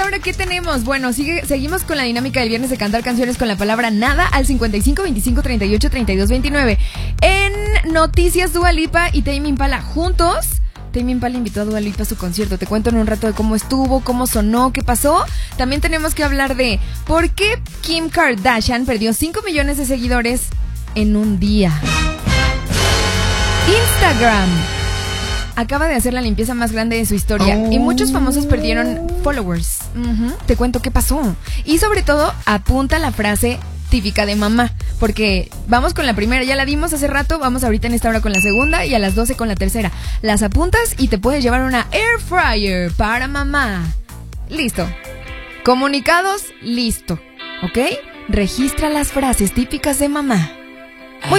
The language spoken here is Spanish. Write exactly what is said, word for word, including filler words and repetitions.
ahora qué tenemos? Bueno, sigue, seguimos con la dinámica del viernes de cantar canciones con la palabra nada al cincuenta y cinco, veinticinco, treinta y ocho, treinta y dos, veintinueve. En noticias, Dua Lipa y Tame Impala juntos. Tame Impala invitó a Dua Lipa a su concierto. Te cuento en un rato de cómo estuvo, cómo sonó, qué pasó. También tenemos que hablar de por qué Kim Kardashian perdió cinco millones de seguidores en un día. Instagram acaba de hacer la limpieza más grande de su historia oh. y muchos famosos perdieron followers. Uh-huh. Te cuento qué pasó. Y sobre todo, apunta la frase típica de mamá, porque vamos con la primera, ya la dimos hace rato, vamos ahorita en esta hora con la segunda y a las doce con la tercera. Las apuntas y te puedes llevar una air fryer para mamá. Listo. Comunicados, listo. ¿Ok? Registra las frases típicas de mamá.